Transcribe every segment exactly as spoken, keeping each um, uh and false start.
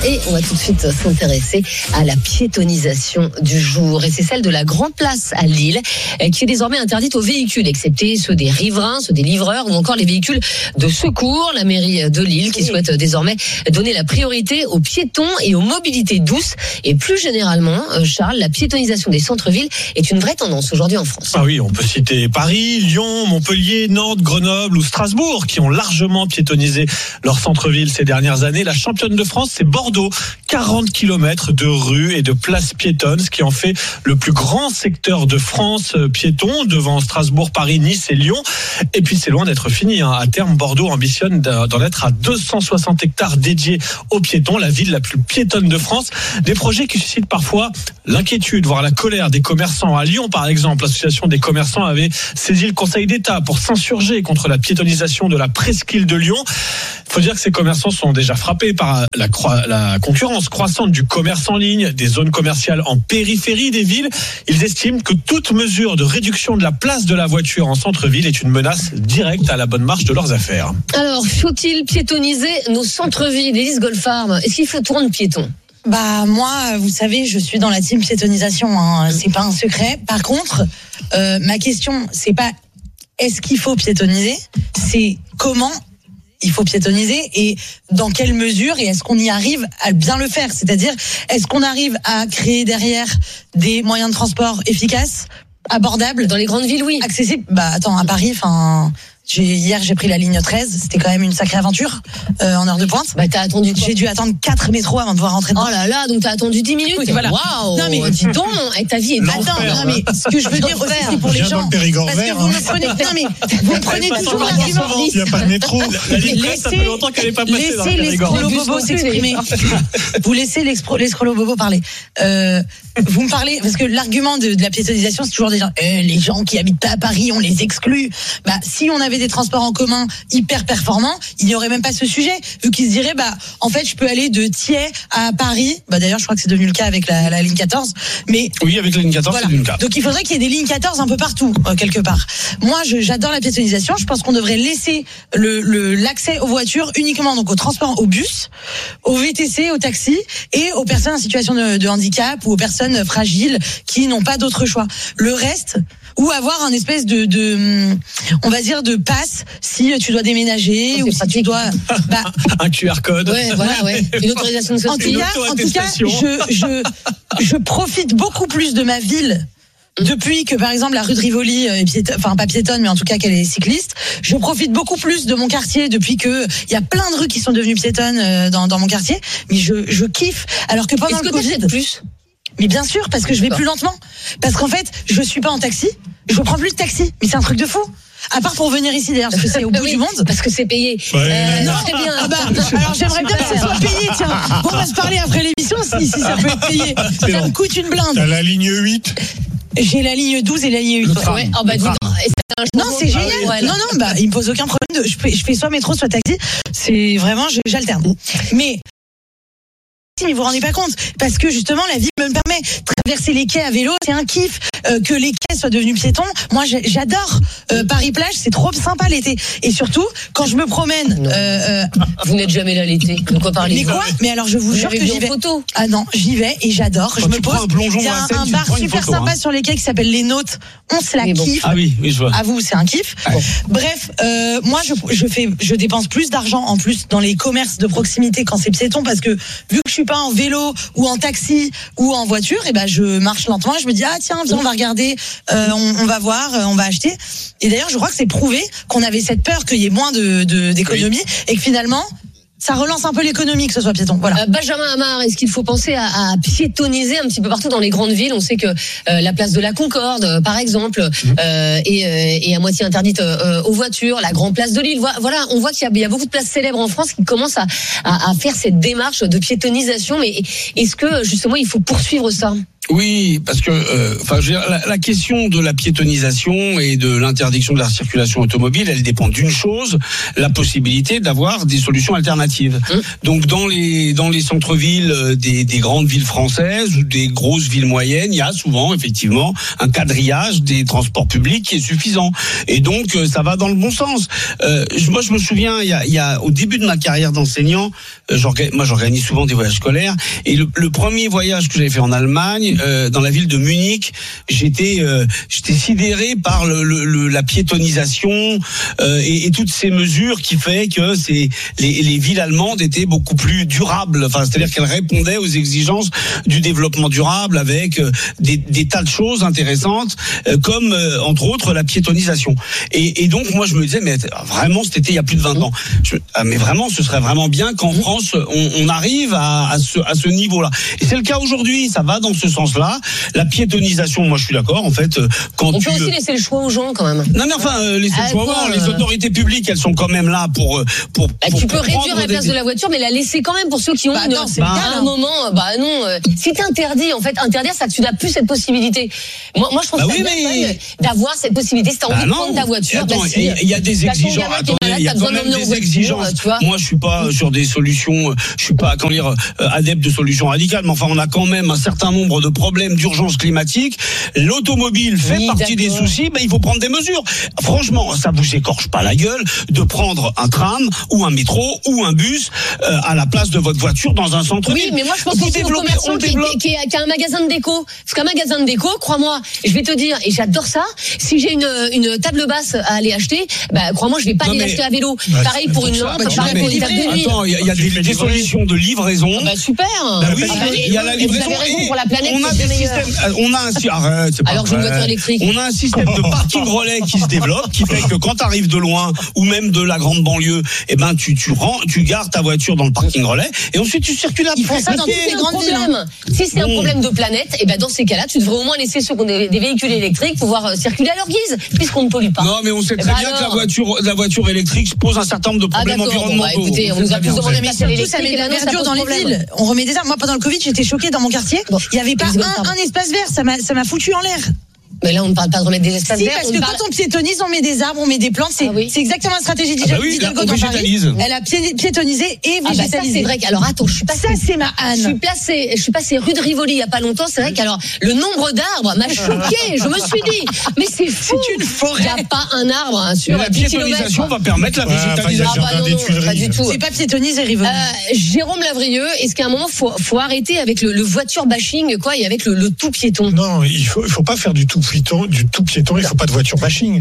Et on va tout de suite s'intéresser à la piétonisation du jour. Et c'est celle de la Grande Place à Lille, qui est désormais interdite aux véhicules, excepté ceux des riverains, ceux des livreurs ou encore les véhicules de secours. La mairie de Lille qui souhaite désormais donner la priorité aux piétons et aux mobilités douces. Et plus généralement, Charles, la piétonisation des centres-villes est une vraie tendance aujourd'hui en France. Ah oui, on peut citer Paris, Lyon, Montpellier, Nantes, Grenoble ou Strasbourg qui ont largement piétonisé leur centre-ville ces dernières années. La championne de France, c'est Bordeaux. quarante kilomètres de rues et de places piétonnes, ce qui en fait le plus grand secteur de France piéton, devant Strasbourg, Paris, Nice et Lyon. Et puis c'est loin d'être fini. Hein. À terme, Bordeaux ambitionne d'en être à deux cent soixante hectares dédiés aux piétons, la ville la plus piétonne de France. Des projets qui suscitent parfois l'inquiétude, voire la colère des commerçants. À Lyon, par exemple, l'association des commerçants avait saisi le Conseil d'État pour s'insurger contre la piétonisation de la presqu'île de Lyon. Il faut dire que ces commerçants sont déjà frappés par la, croi- la concurrence croissante du commerce en ligne, des zones commerciales en périphérie des villes. Ils estiment que toute mesure de réduction de la place de la voiture en centre-ville est une menace directe à la bonne marche de leurs affaires. Alors, faut-il piétoniser nos centres-villes? Élise Goldfarb, est-ce qu'il faut tourner piéton? Bah moi, vous savez, je suis dans la team piétonisation, hein. C'est pas un secret. Par contre, euh, ma question, c'est pas est-ce qu'il faut piétoniser, c'est comment il faut piétoniser et dans quelle mesure, et est-ce qu'on y arrive à bien le faire? C'est-à-dire, est-ce qu'on arrive à créer derrière des moyens de transport efficaces, abordables, dans les grandes villes, oui, accessibles? Bah attends, à Paris, enfin. J'ai, hier, j'ai pris la ligne treize. C'était quand même une sacrée aventure euh, en heure de pointe. Bah t'as attendu quoi? J'ai dû attendre quatre métros avant de pouvoir rentrer dedans. Oh là là, donc t'as attendu dix minutes. Oui, voilà. Waouh. Non mais dis donc, ta vie est attends, non mais ce que je veux dire aussi, c'est pour les gens. Parce que vous me prenez, non mais vous me prenez toujours l'argument. Il n'y a pas de métro. La ligne treize, ça fait longtemps qu'elle n'est pas passée dans le Périgord. Laissez l'escrolo bobo s'exprimer. Vous laissez l'escrolo bobo parler. Euh, vous me parlez parce que l'argument de, de la piétonisation, c'est toujours des gens. Eh, les gens qui habitent pas à Paris, on les exclut. Bah si on avait des transports en commun hyper performant, il n'y aurait même pas ce sujet, vu qu'ils se diraient bah en fait je peux aller de Thiers à Paris. Bah d'ailleurs je crois que c'est devenu le cas avec la, la ligne quatorze. Mais oui, avec la ligne quatorze, voilà. C'est devenu le cas. Donc il faudrait qu'il y ait des lignes quatorze un peu partout euh, quelque part. Moi je, j'adore la piétonisation. Je pense qu'on devrait laisser le, le l'accès aux voitures uniquement donc au transport, au bus, au V T C, au taxi et aux personnes en situation de, de handicap ou aux personnes fragiles qui n'ont pas d'autre choix. Le reste, ou avoir un espèce de, de on va dire de passe si tu dois déménager c'est ou si tu dois bah, un Q R code. Ouais, voilà, ouais. Une autorisation de sortie. En tout cas, en tout cas, je je je profite beaucoup plus de ma ville. Depuis que, par exemple, la rue de Rivoli est piétonne, enfin pas piétonne, mais en tout cas qu'elle est cycliste, je profite beaucoup plus de mon quartier depuis que il y a plein de rues qui sont devenues piétonnes dans dans mon quartier. Mais je je kiffe. Alors que pendant Est-ce le que Covid, plus. Mais bien sûr, parce que je vais plus lentement. Parce qu'en fait, je suis pas en taxi, je prends plus de taxi. Mais c'est un truc de fou. À part pour venir ici d'ailleurs, parce que c'est au bout oui, du monde. Parce que c'est payé. Ouais. Euh, non, très bien. Ah bah, alors j'aimerais bien que ça soit payé, tiens. On va se parler après l'émission si, si ça peut être payé. Ça me coûte une blinde. T'as la ligne huit. J'ai la ligne douze et la ligne huit. Ouais. Oh bah dis donc. Et c'est un Non, c'est génial. Ah oui, ouais, non, non, bah il me pose aucun problème. De, je, fais, je fais soit métro, soit taxi. C'est vraiment, je, j'alterne. Mais mais vous vous rendez pas compte, parce que justement la ville me permet de traverser les quais à vélo, c'est un kiff. Euh, que les quais soient devenus piétons, moi j'adore. euh, Paris plage, c'est trop sympa l'été. Et surtout quand je me promène. Euh, euh, Vous n'êtes jamais là l'été. De quoi parlez-vous? Mais quoi? Mais alors je vous, vous jure que j'y vais. Photo. Ah non, j'y vais et j'adore. Quand je me tu pose. prends un plongeon Il y a dans la un, Seine, un tu bar prends une super photo, sympa hein. sur les quais qui s'appelle les Nôtes. On se la Mais bon. kiffe. Ah oui, oui, je vois. À vous, c'est un kiff. Ouais. Bref, euh, moi je, je fais, je dépense plus d'argent en plus dans les commerces de proximité quand c'est piéton parce que vu que je suis pas en vélo ou en taxi ou en voiture, et ben je marche lentement. Je me dis ah tiens viens on va regarder, euh, on, on va voir, euh, on va acheter. Et d'ailleurs je crois que c'est prouvé qu'on avait cette peur qu'il y ait moins de, de d'économie oui. Et que finalement ça relance un peu l'économie que ce soit piéton. Voilà. Euh, Benjamin Amar, est-ce qu'il faut penser à, à piétoniser un petit peu partout dans les grandes villes? On sait que euh, la place de la Concorde, euh, par exemple, mmh. euh, est, euh, est à moitié interdite euh, aux voitures. La grande place de Lille. Voilà, on voit qu'il y a, il y a beaucoup de places célèbres en France qui commencent à, à, à faire cette démarche de piétonisation. Mais est-ce que justement il faut poursuivre ça? Oui, parce que euh, enfin, je veux dire, la, la question de la piétonisation et de l'interdiction de la circulation automobile, elle dépend d'une chose, la possibilité d'avoir des solutions alternatives. Mmh. Donc dans les dans les centres-villes des, des grandes villes françaises ou des grosses villes moyennes, il y a souvent effectivement un quadrillage des transports publics qui est suffisant. Et donc ça va dans le bon sens. Euh, moi je me souviens, il y a, il y a au début de ma carrière d'enseignant, euh, j'organ, moi j'organise souvent des voyages scolaires, et le, le premier voyage que j'avais fait en Allemagne, Euh, dans la ville de Munich, j'étais euh, j'étais sidéré par le, le, le, la piétonisation euh, et, et toutes ces mesures qui fait que c'est les, les villes allemandes étaient beaucoup plus durables. Enfin, c'est-à-dire qu'elles répondaient aux exigences du développement durable avec euh, des, des tas de choses intéressantes, euh, comme euh, entre autres la piétonisation. Et, et donc moi je me disais, mais vraiment c'était il y a plus de vingt ans. Je, ah, mais vraiment, ce serait vraiment bien qu'en France on, on arrive à, à ce à ce niveau-là. Et c'est le cas aujourd'hui. Ça va dans ce sens. Là, la piétonisation, moi je suis d'accord. En fait, quand on tu... peut aussi laisser le choix aux gens quand même. Non, mais enfin, euh, laisser le choix aux gens. Les autorités publiques, elles sont quand même là pour pour. Bah, pour tu peux pour réduire la place des... de la voiture, mais la laisser quand même pour ceux qui ont. Bah, une... non, c'est bah, bien, à un moment, bah non. Euh, si t'interdis, en fait, interdire, ça, tu n'as plus cette possibilité. Moi, moi je trouve bah ça oui, bien mais... d'avoir cette possibilité. Si t'as envie bah de prendre ta voiture, attends, bah, il si, y, y a des exigences. Attendez, il y a quand même des exigences. Tu vois moi, je suis pas sur des solutions. Je suis pas, comment dire, adepte de solutions radicales. Mais enfin, on a quand même un certain nombre de problèmes d'urgence climatique. L'automobile fait oui, partie d'accord. des soucis, ben il faut prendre des mesures. Franchement, ça vous écorche pas la gueule de prendre un tram ou un métro ou un bus euh, à la place de votre voiture dans un centre-ville. Oui, mais moi je pense aussi au commerçant qui, qui, qui, qui a un magasin de déco. Parce qu'un magasin de déco, crois-moi, je vais te dire, et j'adore ça, si j'ai une, une table basse à aller acheter, bah crois-moi, je vais pas non, aller mais... l'acheter à vélo. Bah, pareil pour une lampe, bah, pareil pour une table de nuit. Attends, il y a, y a des, des solutions de livraison. Ah bah super. Bah oui, ah bah, il y a la livraison. Vous avez raison, pour la planète, on a c'est des meilleur. systèmes, on a un arrête, c'est pas Alors j'ai une voiture électrique. On a un système de parking relais qui se développe, qui fait que quand tu arrives de loin ou même de la grande banlieue, eh ben tu tu rends, tu gares ta voiture dans le parking relais et ensuite tu circules après. Ils font ça dans toutes les grandes villes. Hein. Si c'est un problème de planète, et ben dans ces cas-là, tu devrais au moins laisser ceux qui ont des, des véhicules électriques pouvoir euh, circuler à leur guise, puisqu'on ne pollue pas. Non, mais on sait eh très ben bien alors... que la voiture, la voiture électrique pose un certain nombre de problèmes ah, environnementaux. Bon, bah, écoutez, on, on nous a tous demandé de passer l'électrique. Ça met et la là, verdure dans les villes. On remet des arbres. Moi, pendant le Covid, j'étais choquée dans mon quartier. Bon, il n'y avait pas un, un espace vert. Ça m'a, ça m'a foutu en l'air. Mais là, on ne parle pas de remettre des espaces si, verts. parce on que parle... quand on piétonise, on met des arbres, on met des plantes. C'est, ah oui. c'est exactement la stratégie ah bah oui, d'Hidalgo dans Paris. Elle a piétonisé et végétalisé. Ah bah ça, c'est vrai qu'alors, attends, je suis passée. Ça, c'est ma Anne. Je suis placée, je suis passée rue de Rivoli il y a pas longtemps. C'est vrai qu'alors, le nombre d'arbres m'a choquée. Je me suis dit, mais c'est fou. C'est une forêt. Il n'y a pas un arbre hein, sur la dix piétonisation kilomètres. va permettre la végétalisation. Ah bah non, non, pas du tout. C'est pas piétoniser Rivoli. Euh, Jérôme Lavrieux, est-ce qu'à un moment, faut, faut arrêter avec le, le voiture bashing, quoi, et avec le, le tout piéton? Non, il faut, il faut pas faire du tout piéton, du tout piéton. Il faut pas de voiture bashing.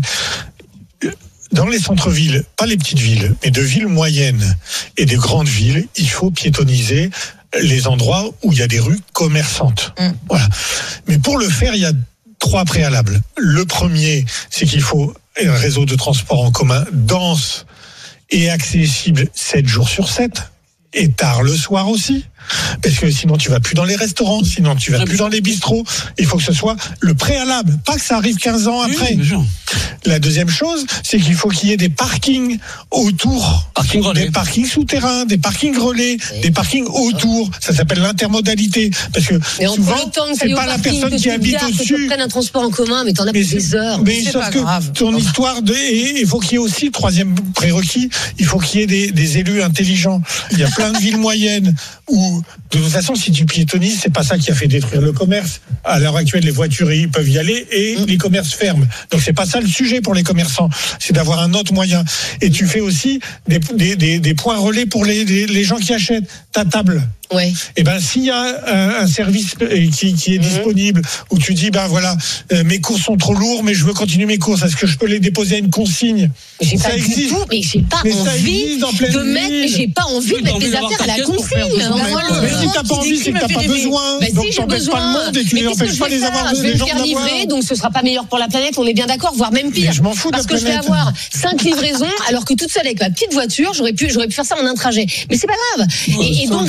Dans les centres-villes, pas les petites villes, mais de villes moyennes et des grandes villes, il faut piétoniser les endroits où il y a des rues commerçantes. Mmh. Voilà. Mais pour le faire, il y a trois préalables. Le premier, c'est qu'il faut un réseau de transport en commun dense et accessible sept jours sur sept. Et tard le soir aussi. Parce que sinon tu vas plus dans les restaurants, sinon tu vas plus dans les bistrots. Il faut que ce soit le préalable, pas que ça arrive quinze ans après. Oui, la deuxième chose, c'est qu'il faut qu'il y ait des parkings autour, Parking relais. Des parkings souterrains, des parkings relais, oui. Des parkings autour. Ça s'appelle l'intermodalité. Parce que mais souvent, c'est pas la personne qui habite gares, au-dessus. Que tu prennes un transport en commun, mais t'en as pour des heures. Mais c'est sauf que grave. Ton histoire de, et il faut qu'il y ait aussi, troisième prérequis, il faut qu'il y ait des, des élus intelligents. Il y a plein de villes moyennes où, de toute façon, si tu piétonises, c'est pas ça qui a fait détruire le commerce. À l'heure actuelle, les voitures ils peuvent y aller et mmh. les commerces ferment. Donc c'est pas ça le sujet pour les commerçants, c'est d'avoir un autre moyen. Et tu fais aussi des, des, des, des points relais pour les, les, les gens qui achètent ta table. Ouais. Et ben s'il y a un, un service qui, qui est mmh. disponible où tu dis ben voilà euh, mes courses sont trop lourds mais je veux continuer mes courses, est-ce que je peux les déposer à une consigne? J'ai ça pas existe. Du tout, mais j'ai pas mais envie de mettre, mais j'ai pas envie de mettre mes affaires à la consigne. Non, mais, mais, mais si t'as pas envie, c'est que t'as pas besoin. Bah, donc si, t'empêches pas le monde et tu n'empêches pas les avoir. Je vais me faire livrer, donc ce sera pas meilleur pour la planète. On est bien d'accord, voire même pire. Je m'en fous de la parce que je vais avoir cinq livraisons, alors que toute seule avec ma petite voiture, j'aurais pu, j'aurais pu faire ça en un trajet. Mais c'est pas grave. Et donc, est-ce que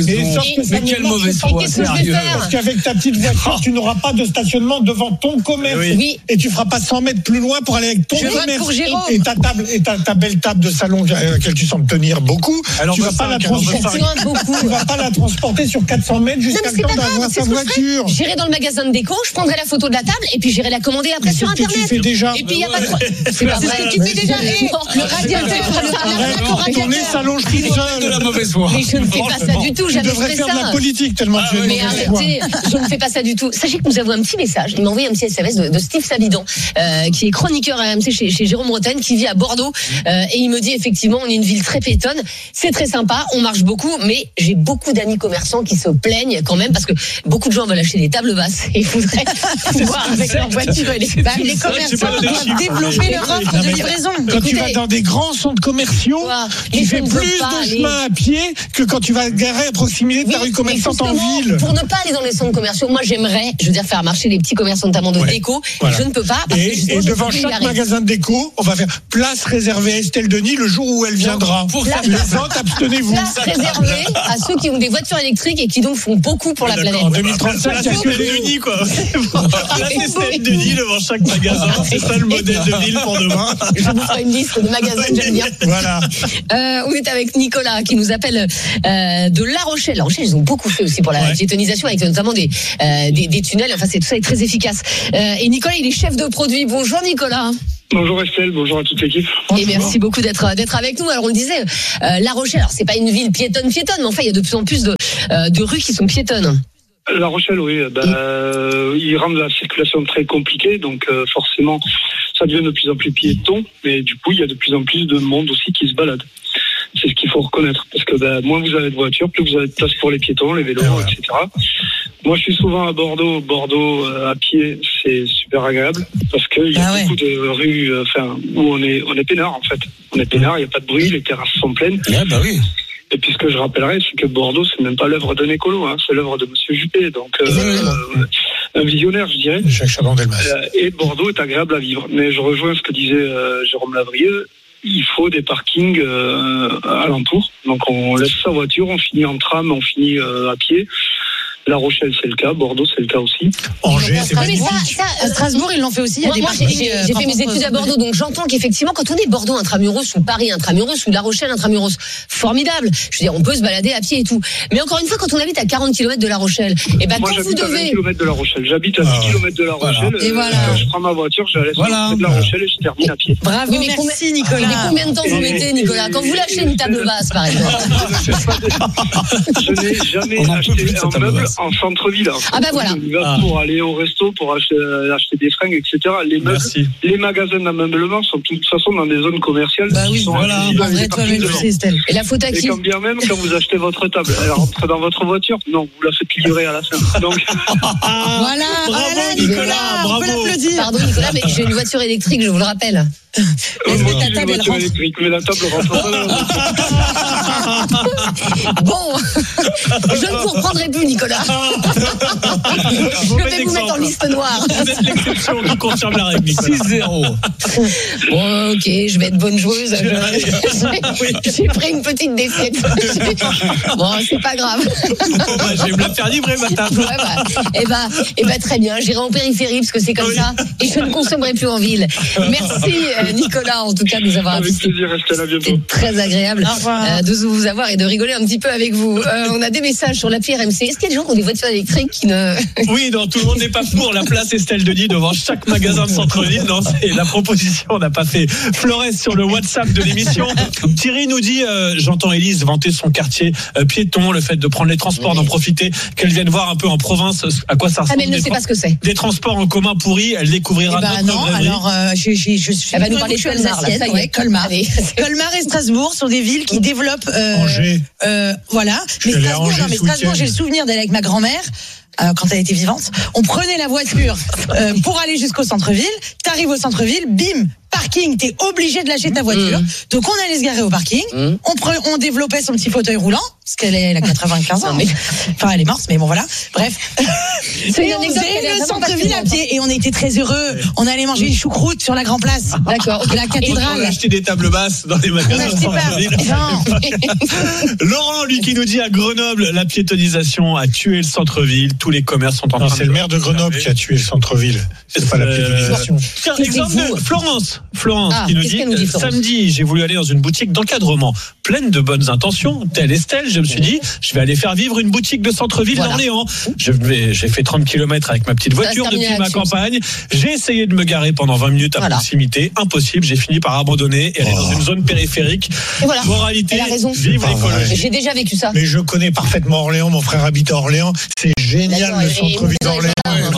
raison. sauf que ça Mais ne quelle marche mauvaise pas. foi, qu'est-ce que je vais sérieux. faire ? Parce qu'avec ta petite voiture, tu n'auras pas de stationnement devant ton commerce. Oui. Oui. Et tu feras pas cent mètres plus loin pour aller avec ton Je vote commerce. pour Jérôme. Et ta table, et ta, ta belle table de salon à laquelle tu sembles tenir beaucoup, Alors, tu on vas veut pas la cinq, alors on veut transporter. cinq. Tu vois, beaucoup. Tu vas pas la transporter sur quatre cents mètres Non, jusqu'à mais le c'est temps pas grave, d'avoir c'est sa ce que je ferai. voiture. J'irai dans le magasin de déco, je prendrai la photo de la table et puis j'irai la commander après Mais sur c'est ce que tu internet. fais déjà. Et puis il y a pas de pro- c'est pas C'est vrai. ce que tu fais déjà. Et Non, le radiateur, le Arrête, radiateur. ton nez s'allonge tout De seul. la mauvaise foi. Mais je ne fais pas ça du tout, Tu jamais je devrais ferai faire de la ça. politique tellement tu es de Mais mauvaise foi. arrêtez, je ne fais pas ça du tout. Sachez que nous avons un petit message. Il m'a envoyé un petit S M S de, de Steve Savidan, euh, qui est chroniqueur à R M C chez, chez Jérôme Bretagne, qui vit à Bordeaux. Euh, et il me dit effectivement, on est une ville très piétonne. C'est très sympa, on marche beaucoup, mais j'ai beaucoup d'amis commerçants qui se plaignent quand même parce que beaucoup de gens veulent acheter des tables basses et ils voudraient pouvoir avec leur voiture et les Bah, les C'est vrai que j'ai commerçants pas de doivent chiffres, développer mais- leur offre Non, de mais- livraison. Quand tu Écoutez- vas dans des grands centres commerciaux, Quoi tu Mais fais je ne veux plus pas de aller. chemin à pied que quand tu vas garer à proximité de ta Oui, rue mais commerçante en justement, ville. pour ne pas aller dans les centres commerciaux, moi j'aimerais, je veux dire, faire marcher les petits commerçants, notamment de Ouais. déco. Voilà. Je ne peux pas parce que Et, justement, et j'ai devant plus chaque d'y arriver. magasin de déco, on va faire place réservée à Estelle Denis le jour où elle viendra. Pour ça- Les autres, abstenez-vous. Place réservée à ceux qui ont des voitures électriques et qui donc font beaucoup pour la D'accord, planète. En deux mille trente-cinq, Là, il y a c'est que Estelle des- Denis, quoi. Là, c'est Estelle Denis devant chaque magasin. C'est ça le modèle de ville pour demain. Je vous ferai une liste de magasins que j'aime bien. Voilà. Euh, on est avec Nicolas qui nous appelle euh, de La Rochelle. La Rochelle, ils ont beaucoup fait aussi pour la Ouais. piétonisation avec notamment des, euh, des, des tunnels. Enfin, c'est tout ça est très efficace. Euh, et Nicolas, il est chef de produit. Bonjour Nicolas. Bonjour Estelle, bonjour à toute l'équipe. Et merci beaucoup d'être d'être avec nous. Alors on le disait, euh, La Rochelle, alors c'est pas une ville piétonne piétonne, mais enfin il y a de plus en plus de, euh, de rues qui sont piétonnes. La Rochelle, oui, ben, euh, ils rendent la circulation très compliquée, donc euh, forcément, ça devient de plus en plus piéton, mais du coup, il y a de plus en plus de monde aussi qui se balade. C'est ce qu'il faut reconnaître, parce que ben, moins vous avez de voitures, plus vous avez de place pour les piétons, les vélos, voilà. et cetera. Moi, je suis souvent à Bordeaux. Bordeaux, euh, à pied, c'est super agréable, parce qu'il y a Ah ouais. beaucoup de rues euh, enfin, où on est, on est peinard, en fait. On est peinard, il n'y a pas de bruit, les terrasses sont pleines. Ouais, bah oui. Et puis ce que je rappellerai, c'est que Bordeaux, c'est même pas l'œuvre d'un écolo, hein, c'est l'œuvre de Monsieur Juppé, donc euh, euh, un visionnaire, je dirais. Jacques Chaban-Delmas. Euh, et Bordeaux est agréable à vivre. Mais je rejoins ce que disait euh, Jérôme Lavrieux. Il faut des parkings euh, alentour. Donc on laisse sa voiture, on finit en tram, on finit euh, à pied. La Rochelle, c'est le cas. Bordeaux, c'est le cas aussi. Angers, c'est Ah, mais ça, magnifique. ça, À Strasbourg, ils l'ont fait aussi. Il y a Moi, des moi, j'ai parkings, j'ai- euh, j'ai fait mes propres études à aux- Bordeaux, donc j'entends qu'effectivement, quand on est Bordeaux intramuros ou Paris intramuros ou La Rochelle intramuros, formidable. Je veux dire, on peut se balader à pied et tout. Mais encore une fois, quand on habite à quarante kilomètres de La Rochelle, et ben Moi, quand vous j'habite à vingt devez, kilomètres de La Rochelle. J'habite à Ah, dix kilomètres de La voilà. Rochelle. Et Euh, voilà. Je prends ma voiture, je la laisse Voilà. de La Rochelle et je termine à pied. Bravo, Oui, mais merci combien- mais Nicolas. combien de temps vous Et- mettez, Nicolas, quand vous lâchez une table basse, par exemple? Je n'ai jamais On en peut acheté plus de cette un table meuble basse. en centre-ville. Ah ben voilà. On y va Ah. pour aller au resto, pour acheter, acheter des fringues, et cetera. Les meubles, Merci. les magasins d'ameublement sont de toute façon dans des zones commerciales. Bah qui oui, sont voilà. accessibles En avec vrai, des toi-même, parkings tu devant. sais, Estelle. Et la faute à Et qui? quand bien même, quand vous achetez votre table, elle rentre dans votre voiture, non, vous la faites livrer à la fin. Donc, Voilà, voilà, Nicolas, on peut bravo. l'applaudir. Pardon, Nicolas, mais j'ai une voiture électrique, je vous le rappelle. Est-ce moi, que ta j'ai une table, elle voiture rentre électrique, mais la table rentre pas dans la voiture. Bon, je ne vous reprendrai plus, Nicolas. Je Mauvais vais vous mettre en exemple. liste noire. Vous êtes l'exception qui confirme la règle, Nicolas. six zéro. Bon, ok, je vais être bonne joueuse. Je- J'ai j'ai pris une petite défaite. Bon, c'est pas grave. Bon, bah, je vais me la faire livrer, ma table. Ouais, bah, eh ben, eh ben, très bien. J'irai en périphérie parce que c'est comme Oui. ça et je ne consommerai plus en ville. Merci, euh, Nicolas, en tout cas, de nous avoir Avec assisté. plaisir, Estelle, à bientôt. C'était très agréable Au revoir. euh, de vous avoir et de rigoler un petit peu avec vous. Euh, on a des messages sur l'appli R M C. Est-ce qu'il y a des gens qui ont des voitures électriques qui ne... Oui, non, tout le monde n'est pas pour la place Estelle Denis devant chaque magasin de centre-ville. Non, c'est la proposition. On n'a pas fait. Flores sur le WhatsApp de l'émission. Thierry nous dit, euh, j'entends Élise vanter son quartier euh, piéton, le fait de prendre les transports, d'en profiter, qu'elle vienne voir un peu en province à quoi ça Ah, ressemble. mais elle ne des sait tra- pas ce que c'est. Des transports en commun pourris, elle découvrira Eh ben notre non, vraie vie. alors euh, je, je, je suis. Elle va nous parler de je suis Colmar, là, alsacienne, ça y est. ouais, Colmar. Allez. Colmar et Strasbourg sont des villes qui développent. Euh, Angers. euh, voilà. Je Mais suis allé à Strasbourg, Angers non, mais ce week-end. Strasbourg, j'ai le souvenir d'aller avec ma grand-mère. euh, quand elle était vivante. On prenait la voiture euh, pour aller jusqu'au centre-ville. T'arrives au centre-ville, bim, parking, t'es obligé de lâcher ta voiture. Mmh. Donc on allait se garer au parking. Mmh. On, pre- on développait son petit fauteuil roulant, parce qu'elle est, elle a quatre-vingt-quinze ans. Mais... Enfin, elle est morte, mais bon voilà. Bref. C'est et on faisait le centre-ville à pied et on était très heureux. On allait manger une choucroute sur la Grand Place. D'accord. Okay. La cathédrale. On a acheté des tables basses dans les magasins. Laurent, lui qui nous dit à Grenoble, la piétonisation a tué le centre-ville. Tous les commerces sont en train de... C'est le maire de Grenoble qui a tué le centre-ville. C'est euh... pas la piétonisation. Tiens, exemple de Florence. Florence ah, qui nous dit, nous dit samedi, j'ai voulu aller dans une boutique d'encadrement pleine de bonnes intentions, telle Estelle. Je me suis dit, je vais aller faire vivre une boutique de centre-ville voilà. d'Orléans. Je vais, j'ai fait trente kilomètres avec ma petite voiture depuis ma campagne. J'ai essayé de me garer pendant vingt minutes à voilà. proximité. Impossible. J'ai fini par abandonner et aller oh. dans une zone périphérique. Et voilà. Moralité, vive ah, l'écologie. Ouais. J'ai déjà vécu ça. Mais je connais parfaitement Orléans. Mon frère habite à Orléans. C'est génial le centre-ville d'Orléans.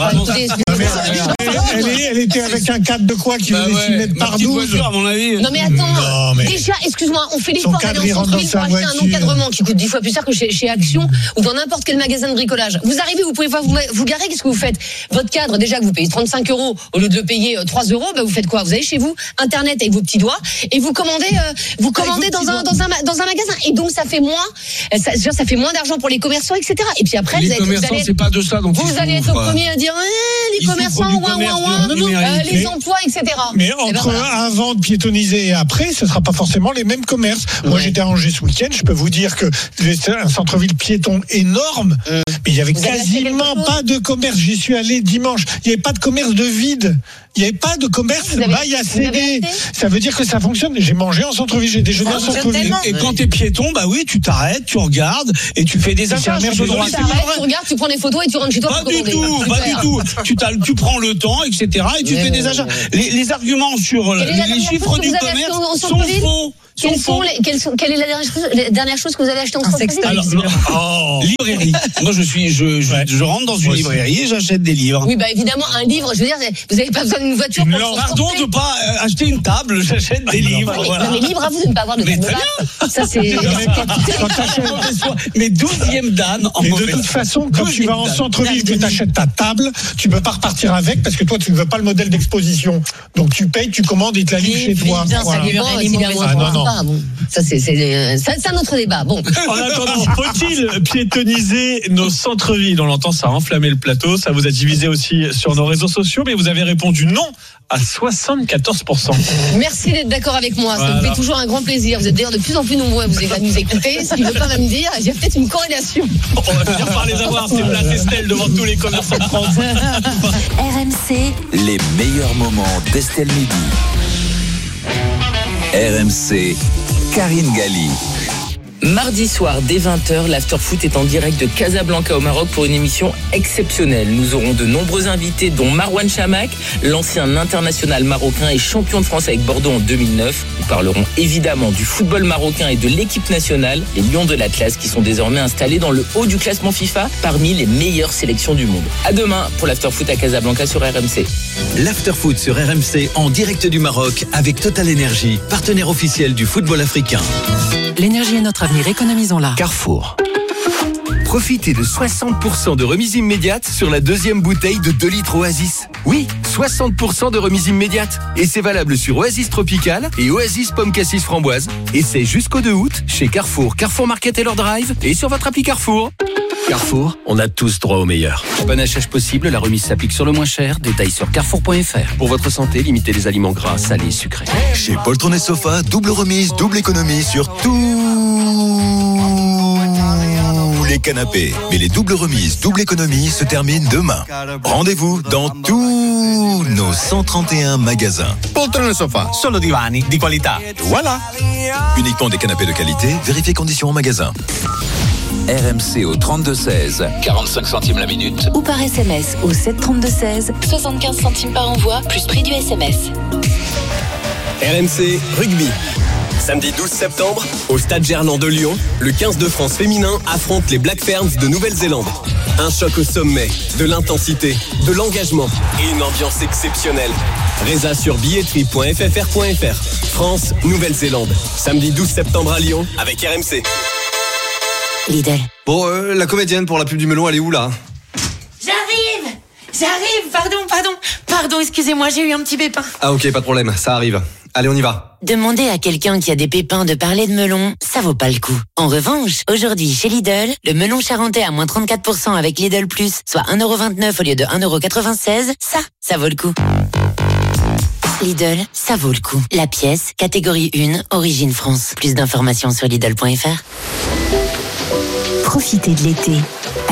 Elle, est, elle était avec un cadre de quoi qui bah faisait ouais, six mètres par douze. À mon avis. Non mais attends, non, mais déjà, excuse-moi, on fait l'effort d'aller en centre-ville pour acheter un encadrement qui coûte dix fois plus cher que chez, chez Action ou dans n'importe quel magasin de bricolage. Vous arrivez, vous pouvez pas vous, vous garer, qu'est-ce que vous faites? Votre cadre, déjà que vous payez trente-cinq euros au lieu de le payer trois euros, bah vous faites quoi? Vous allez chez vous, internet avec vos petits doigts et vous commandez, euh, vous commandez dans un, dans un dans un magasin et donc ça fait moins, ça, ça fait moins d'argent pour les commerçants, et cetera. Et puis après, les vous, commerçants, vous allez, c'est pas de ça dont vous allez être au premier à dire eh, les commerçants, ouin ouin ouin, euh, les emplois, et cetera. Mais entre ben voilà. avant de piétoniser et après, ce sera pas forcément les mêmes commerces. Ouais. Moi, j'étais à Angers ce week-end. Je peux vous dire que c'est un centre-ville piéton énorme, mmh. mais il y avait vous quasiment pas de commerce. J'y suis allé dimanche. Il y avait pas de commerce de vide. Il n'y avait pas de commerce bail à céder. Ça veut dire que ça fonctionne. J'ai mangé en centre-ville, j'ai déjeuné en centre-ville. Et quand t'es piéton, bah oui, tu t'arrêtes, tu regardes et tu fais des affaires. Tu t'arrêtes, tu regardes, tu prends des photos et tu rentres chez toi. Pas du tout, pas du tout. Tu, tu prends le temps, et cetera. Et tu fais des achats. Les, les arguments sur les, les chiffres du commerce sont faux. Quelles sont les, quelles sont, quelle est la dernière chose, la dernière chose que vous avez achetée en centre-ville? Alors, oh. Librairie. Moi, je suis, je, je, ouais. je rentre dans une librairie et j'achète des livres. Oui, bah, évidemment, un livre, je veux dire, vous n'avez pas besoin d'une voiture pour non, pardon de pas euh, acheter une table, j'achète des non, livres. Non, mais, voilà. non, mais libre à vous de ne pas avoir de table basse. Ça, c'est, mais douzième dan, en Mais de toute façon, quand tu vas en centre-ville, que tu achètes ta table, tu peux pas repartir avec parce que toi, tu ne veux pas le modèle d'exposition. Donc, tu payes, tu commandes et te la livres chez toi. Ah, non, non. Ça, c'est, c'est, ça, c'est un autre débat. Bon. En attendant, faut-il piétoniser nos centres-villes? On l'entend, ça a enflammé le plateau. Ça vous a divisé aussi sur nos réseaux sociaux, mais vous avez répondu non à soixante-quatorze pour cent. Merci d'être d'accord avec moi. Ça voilà. me fait toujours un grand plaisir. Vous êtes d'ailleurs de plus en plus nombreux à nous écouter. Ce qui ne veut pas me dire, il y a peut-être une corrélation. On va finir par les avoir. C'est Place Estelle devant tous les commerçants de France. R M C, les meilleurs moments d'Estelle Midi. R M C, Karine Galli. Mardi soir, dès vingt heures, l'Afterfoot est en direct de Casablanca au Maroc pour une émission exceptionnelle. Nous aurons de nombreux invités, dont Marouane Chamakh, l'ancien international marocain et champion de France avec Bordeaux en deux mille neuf. Nous parlerons évidemment du football marocain et de l'équipe nationale, les Lions de l'Atlas, qui sont désormais installés dans le haut du classement FIFA parmi les meilleures sélections du monde. À demain pour l'Afterfoot à Casablanca sur R M C. L'Afterfoot sur R M C en direct du Maroc avec Total Energy, partenaire officiel du football africain. L'énergie est notre avenir, économisons-la. Carrefour. Profitez de soixante pour cent de remise immédiate sur la deuxième bouteille de deux litres Oasis. Oui, soixante pour cent de remise immédiate. Et c'est valable sur Oasis Tropical et Oasis Pomme Cassis Framboise. Et c'est jusqu'au deux août chez Carrefour, Carrefour Market et leur Drive et sur votre appli Carrefour. Carrefour, on a tous droit au meilleur. Bon achat possible, la remise s'applique sur le moins cher. Détails sur carrefour point f r. Pour votre santé, limitez les aliments gras, salés, sucrés. Chez Poltron et Sofa, double remise, double économie sur tous les canapés. Mais les doubles remises, double économie se terminent demain. Rendez-vous dans tous nos cent trente et un magasins. Poltron et Sofa, solo divani di qualità. Voilà. Uniquement des canapés de qualité, vérifiez conditions en magasin. R M C au trente-deux seize, quarante-cinq centimes la minute. Ou par S M S au sept trente-deux seize, soixante-quinze centimes par envoi, plus prix du S M S. R M C Rugby. Samedi douze septembre, au Stade Gerland de Lyon, le quinze de France féminin affronte les Black Ferns de Nouvelle-Zélande. Un choc au sommet, de l'intensité, de l'engagement et une ambiance exceptionnelle. Résa sur billetterie point f f r point f r. France, Nouvelle-Zélande. Samedi douze septembre à Lyon avec R M C. Lidl. Bon, euh, la comédienne pour la pub du melon, elle est où là? J'arrive, pardon, pardon. Pardon, excusez-moi, j'ai eu un petit pépin. Ah ok, pas de problème, ça arrive. Allez, on y va. Demander à quelqu'un qui a des pépins de parler de melon, ça vaut pas le coup. En revanche, aujourd'hui chez Lidl, le melon charentais à moins trente-quatre pour cent avec Lidl Plus, soit un euro vingt-neuf au lieu de un euro quatre-vingt-seize, ça, ça vaut le coup. Lidl, ça vaut le coup. La pièce, catégorie un, origine France. Plus d'informations sur Lidl point F R. Profitez de l'été